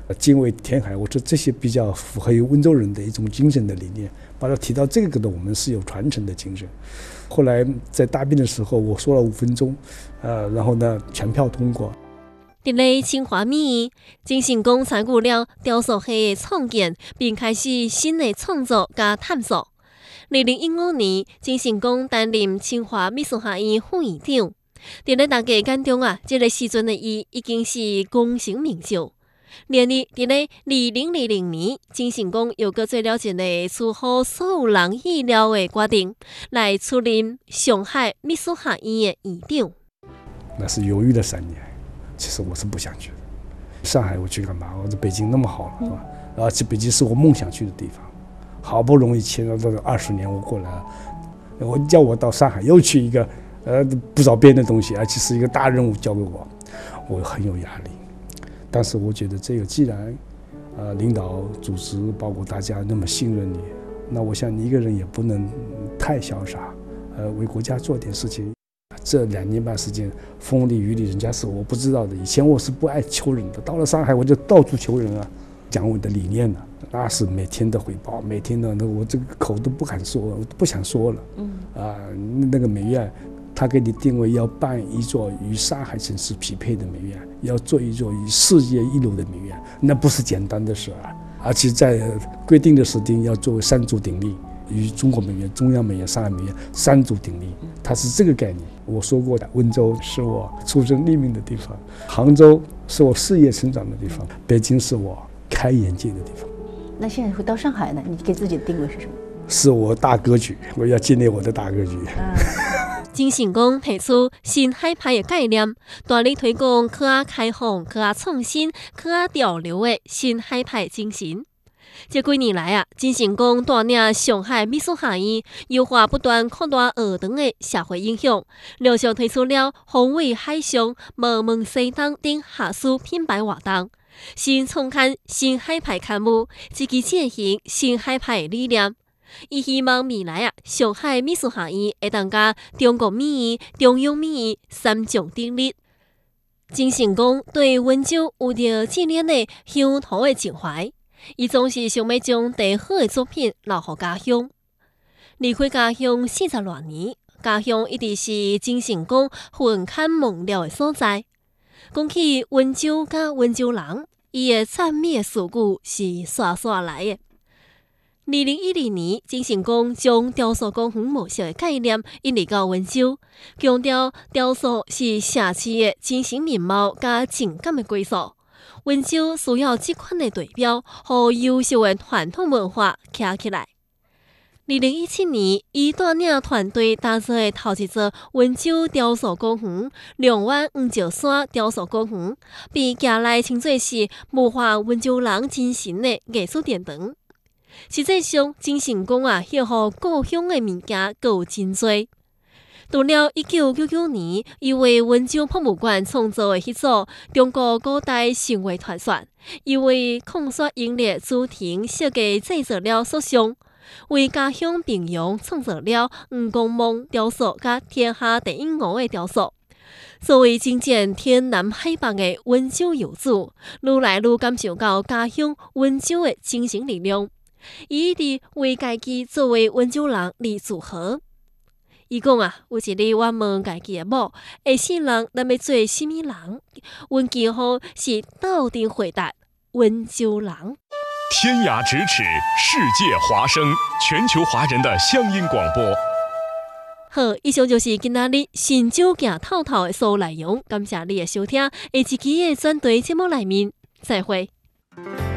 敬畏填海，我说这些比较符合于温州人的一种精神的理念。把它提到这个的，我们是有传承的精神。后来在大辩的时候，我说了5分钟，然后呢全票通过。 伫咧清华美院，曾成功参与了雕塑系的创建，并开始新的创作加探索。2015年，曾成功担任清华美术学院副院长。伫咧大家眼中这个时阵的伊已经是功成名就。然而，伫咧2020年，曾成功又搁做了一个出乎所有人意料的决定，来出任上海美术学院的院长。 那是犹豫了3年，其实我是不想去的。上海我去干嘛？我在北京那么好了，是吧？然后北京是我梦想去的地方，好不容易签了这个20年，我过来了，我叫我到上海又去一个不着边的东西，而且是一个大任务交给我，我很有压力。但是我觉得这个既然领导组织包括大家那么信任你，那我想你一个人也不能太潇洒，为国家做点事情。这2年半时间风里雨里，人家是我不知道的。以前我是不爱求人的，到了上海我就到处求人啊，讲我的理念呢，那是每天的汇报，每天的我这个口都不敢说，不想说了。那个美院，他给你定位要办一座与上海城市匹配的美院，要做一座与世界一流的美院，那不是简单的事啊！而且在规定的时间要作为3足鼎立，与中国美院、中央美院、上海美院3足鼎立，它是这个概念。我说过的，温州是我出生立命的地方，杭州是我事业成长的地方，北京是我开眼界的地方。 那现在回到上海呢？你给自己的定位是什么？ 是我大格局，我要建立我的大格局。 曾成功提出新海派的概念，大力推广科学开放、科学创新、科学潮流的新海派精神。这几年来曾成功带领上海美术学院优化不断扩大学堂的社会影响，陆续推出了宏伟海上、无门西东等学术品牌活动，新创刊新海派刊物，积极践行新海派的理念。伊希望未来上海美术学院会当甲中国美院、中央美院3足鼎立。曾成功对温州有着纪念的乡土的情怀，伊总是想要将最好的作品留予家乡。离开家乡40多年，家乡一直是曾成功魂牵梦绕的所在。讲起温州甲温州人，伊的赞美的词句是刷刷来的。2012年，曾成功将雕塑工园模式的概念引入到温州，强调雕塑是社区的精神面貌加情感的归属。温州需要这款的地标，和优秀的传统文化站起来。2017年，伊带领团队打造的头一座温州雕塑公园——两湾黄石山雕塑公园，被业内称作是文化温州人精神的艺术殿堂。实际上，曾成功获予故乡的物件阁有真多。除了1999年，伊为温州博物馆创造的迄组中国古代神话传说，伊为抗雪英烈朱婷设计制作了塑像，为家乡平阳创造了黄公梦雕塑甲天下第一鹅的雕塑。作为征战天南海北的温州游子，愈来愈感受到家乡温州的精神力量。伊一直为家己作为温州人而自豪。伊讲有一日我问家己的某，下世人咱要做什么人？阮几乎是斗阵回答：温州人。 天涯咫尺，世界华声，全球华人的乡音广播。 好，以上就是今仔日新酒行透透的所有内容。感谢你的收听，下一期的专题节目内面再会。